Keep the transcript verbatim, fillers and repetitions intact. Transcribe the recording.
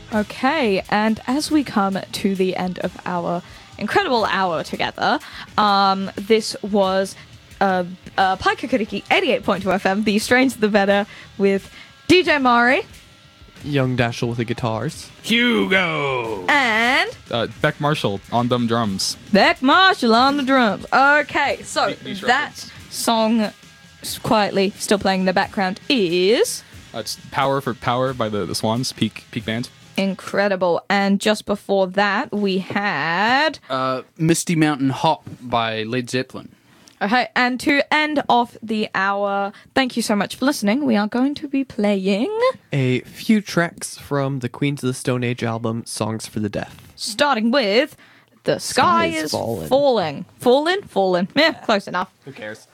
Okay, and as we come to the end of our incredible hour together, um, this was uh, uh, Paikakariki eighty-eight point two F M, The Stranger the Better, with D J Mari. Young Dashel with the guitars. Hugo! And Uh, Beck Marshall on them drums. Beck Marshall on the drums. Okay, so Be- beach that reference. song, s- quietly still playing in the background, is That's Power for Power by the, the Swans, Peak Peak Band. incredible. And just before that, we had... Uh, Misty Mountain Hop by Led Zeppelin. Okay, and to end off the hour, thank you so much for listening. We are going to be playing, A few tracks from the Queens of the Stone Age album, Songs for the Deaf. starting with The Sky, is is Fallen. Falling. Fallen? Fallen. Yeah, close enough. Who cares?